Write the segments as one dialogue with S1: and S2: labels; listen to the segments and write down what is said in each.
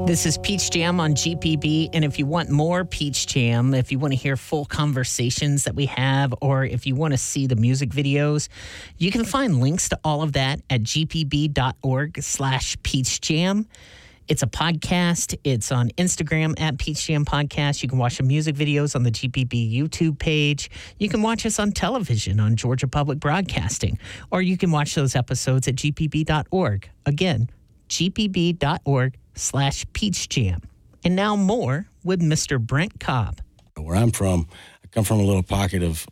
S1: This is Peach Jam on GPB, and if you want more Peach Jam, if you want to hear full conversations that we have, or if you want to see the music videos, you can find links to all of that at gpb.org/peachjam. It's a podcast. It's on Instagram at Peach Jam Podcast. You can watch the music videos on the GPB YouTube page. You can watch us on television on Georgia Public Broadcasting, or you can watch those episodes at gpb.org. Again, gpb.org/peachjam. And now more with Mr. Brent Cobb.
S2: Where I'm from, I come from a little pocket of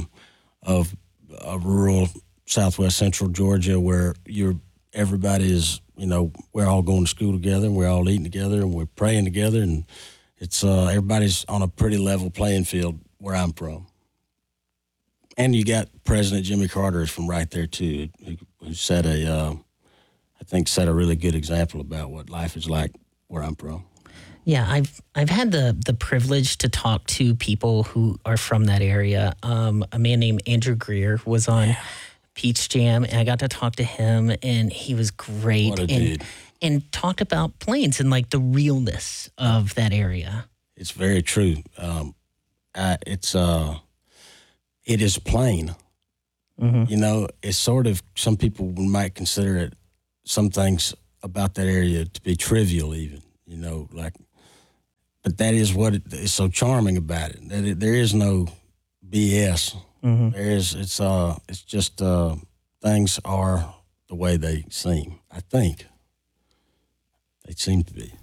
S2: rural southwest central Georgia where everybody is, we're all going to school together, and we're all eating together, and we're praying together, and it's everybody's on a pretty level playing field where I'm from. And you got President Jimmy Carter is from right there too, who set a really good example about what life is like where I'm from.
S1: Yeah, I've had the privilege to talk to people who are from that area. A man named Andrew Greer was on Peach Jam, and I got to talk to him, and he was great.
S2: What a dude.
S1: And talked about Plains and like the realness of that area.
S2: It's very true. It is plain. Mm-hmm. It's sort of, some people might consider it, some things about that area to be trivial even, but that is what is so charming about it. That there is no BS. Mm-hmm. It's just things are the way they seem. I think they seem to be.